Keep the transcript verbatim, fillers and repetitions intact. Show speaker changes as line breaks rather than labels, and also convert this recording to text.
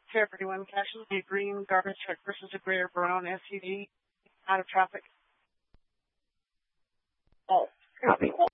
to everyone. Casualty green garbage truck versus a gray or brown S U V out of traffic.
Oh, copy.